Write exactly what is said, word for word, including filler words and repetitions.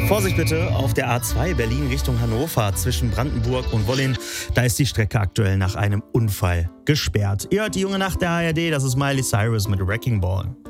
Vorsicht bitte auf der A zwei Berlin Richtung Hannover zwischen Brandenburg und Wollin. Da ist die Strecke aktuell nach einem Unfall gesperrt. Ihr hört die junge Nacht der A R D, das ist Miley Cyrus mit Wrecking Ball.